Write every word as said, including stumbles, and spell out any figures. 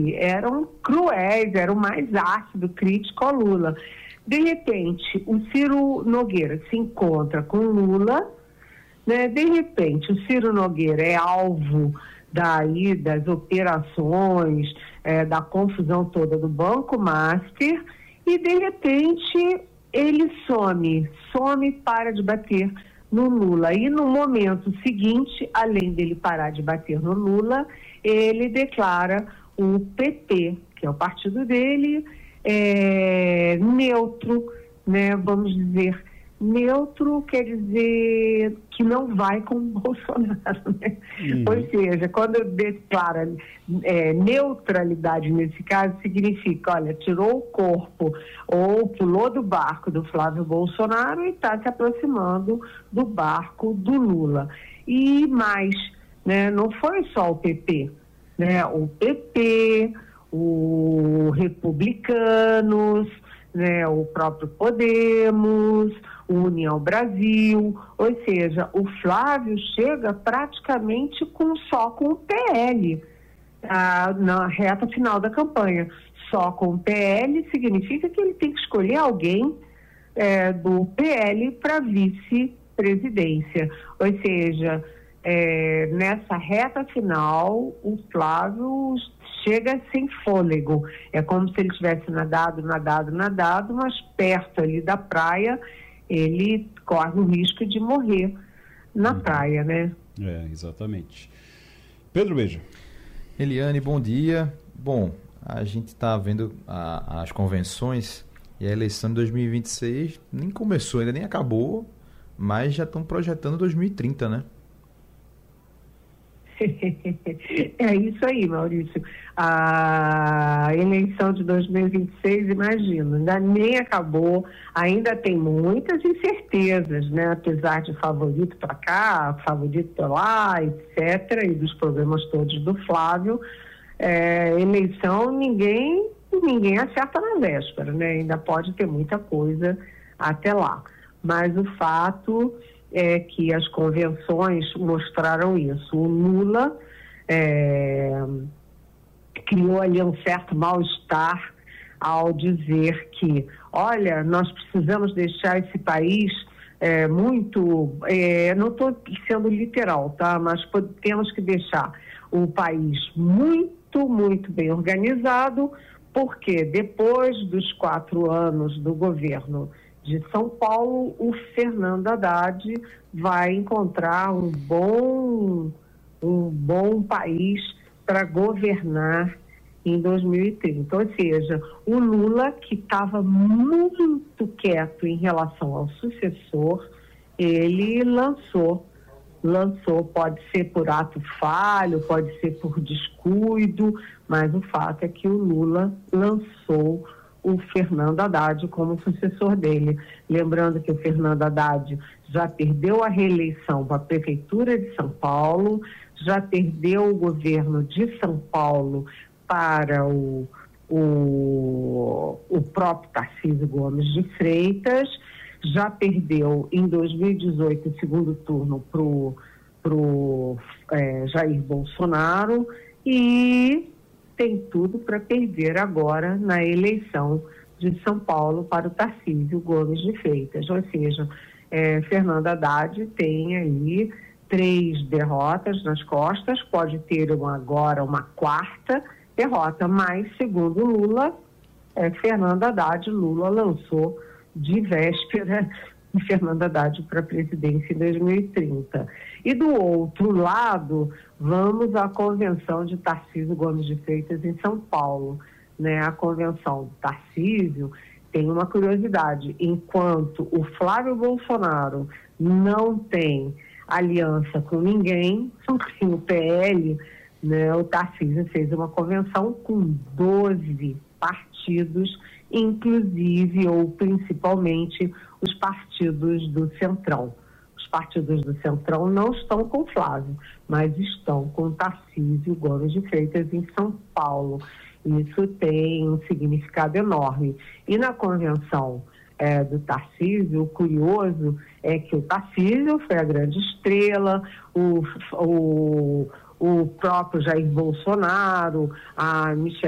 dele eram cruéis, eram mais ácidos, críticos ao Lula. De repente, o Ciro Nogueira se encontra com Lula, né? De repente, o Ciro Nogueira é alvo daí, das operações, é, da confusão toda do Banco Master, e de repente ele some, some, para de bater no Lula. E no momento seguinte, além dele parar de bater no Lula, ele declara o P T, que é o partido dele, é, neutro, né? Vamos dizer, neutro quer dizer que não vai com o Bolsonaro, né? Uhum. Ou seja, quando declara é, neutralidade nesse caso, significa, olha, tirou o corpo ou pulou do barco do Flávio Bolsonaro e está se aproximando do barco do Lula. E mais, né, não foi só o P P, né? O P P, o Republicanos, né, o próprio Podemos, o União Brasil, ou seja, o Flávio chega praticamente com, só com o P L ah, na reta final da campanha. Só com o P L significa que ele tem que escolher alguém é, do P L para vice-presidência, ou seja, é, nessa reta final o Flávio chega sem fôlego, é como se ele tivesse nadado, nadado, nadado, mas perto ali da praia ele corre o risco de morrer na uhum. praia, né? É, exatamente. Pedro Beja. Eliane, bom dia. Bom, a gente está vendo a, as convenções e a eleição de dois mil e vinte e seis nem começou, ainda nem acabou, mas já estão projetando dois mil e trinta, né? É isso aí, Maurício. A eleição de dois mil e vinte e seis, imagino, ainda nem acabou, ainda tem muitas incertezas, né? Apesar de favorito para cá, favorito para lá, etcétera, e dos problemas todos do Flávio, é, eleição ninguém, ninguém acerta na véspera, né? Ainda pode ter muita coisa até lá. Mas o fato é que as convenções mostraram isso. O Lula é, criou ali um certo mal-estar ao dizer que, olha, nós precisamos deixar esse país é, muito, é, não estou sendo literal, tá? Mas temos que deixar o país muito, muito bem organizado, porque depois dos quatro anos do governo de São Paulo, o Fernando Haddad vai encontrar um bom, um bom país para governar em dois mil e trinta. Ou seja, o Lula, que estava muito quieto em relação ao sucessor, ele lançou, lançou, pode ser por ato falho, pode ser por descuido, mas o fato é que o Lula lançou o Fernando Haddad como sucessor dele. Lembrando que o Fernando Haddad já perdeu a reeleição para a Prefeitura de São Paulo, já perdeu o governo de São Paulo para o, o, o próprio Tarcísio Gomes de Freitas, já perdeu em dois mil e dezoito o segundo turno para o pro, é, Jair Bolsonaro e tem tudo para perder agora na eleição de São Paulo para o Tarcísio Gomes de Freitas. Ou seja, é, Fernando Haddad tem aí três derrotas nas costas, pode ter uma, agora uma quarta derrota, mas segundo Lula, é, Fernando Haddad, Lula lançou de véspera Fernando Haddad para a presidência em dois mil e trinta. E do outro lado, vamos à convenção de Tarcísio Gomes de Freitas em São Paulo, né? A convenção do Tarcísio tem uma curiosidade, enquanto o Flávio Bolsonaro não tem aliança com ninguém, não tem o P L, né? O Tarcísio fez uma convenção com doze partidos, inclusive ou principalmente os partidos do Centrão. Os partidos do Centrão não estão com Flávio, mas estão com Tarcísio Gomes de Freitas em São Paulo. Isso tem um significado enorme. E na convenção é, do Tarcísio, o curioso é que o Tarcísio foi a grande estrela, o, o, o próprio Jair Bolsonaro, a Michelle